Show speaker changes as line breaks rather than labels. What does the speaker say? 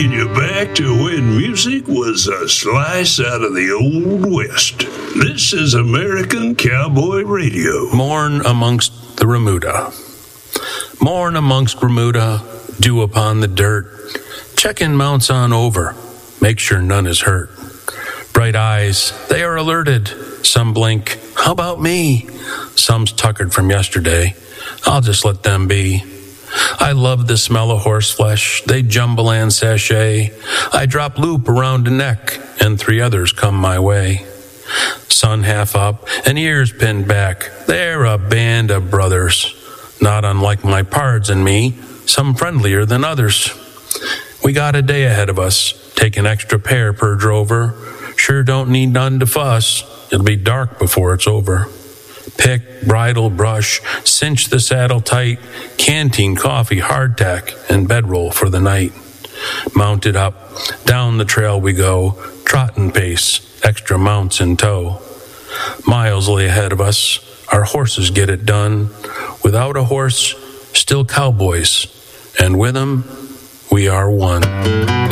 taking you back to when music was a slice out of the Old West. This is American Cowboy Radio.
Morn amongst the remuda. Morn amongst remuda, dew upon the dirt. Check-in mounts on over, make sure none is hurt. Bright eyes, they are alerted. Some blink, how about me? Some's tuckered from yesterday. I'll just let them be. I love the smell of horse flesh, they jumble and sachet. I drop loop around the neck, and 3 others come my way. Sun half up, and ears pinned back, they're a band of brothers. Not unlike my pards and me, some friendlier than others. We got a day ahead of us, take an extra pair per drover. Sure don't need none to fuss, it'll be dark before it's over. Pick, bridle, brush, cinch the saddle tight, canteen, coffee, hardtack, and bedroll for the night. Mounted up, down the trail we go, trotting pace, extra mounts in tow. Miles lay ahead of us, our horses get it done. Without a horse, still cowboys, and with 'em, we are one.